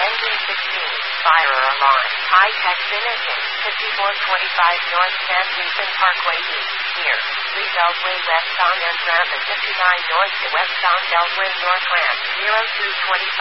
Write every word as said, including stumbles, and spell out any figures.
Engine sixteen. Fire alarm. High-tech finishing. fifty-four twenty-five North San Jacinto Parkway East. Near three Beltway West on and Ramp and fifty-nine North to West on Beltway North Ramp. zero two two five